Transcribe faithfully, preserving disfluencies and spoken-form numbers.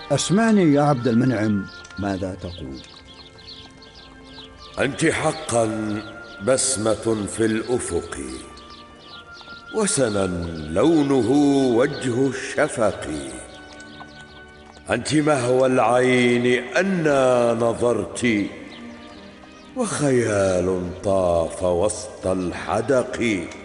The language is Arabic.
أسمعني يا عبد المنعم، ماذا تقول؟ أنت حقا بسمة في الأفق، وسنا لونه وجه الشفق. أنت مهوى العين أنى نظرت، وخيال طاف وسط الحدق.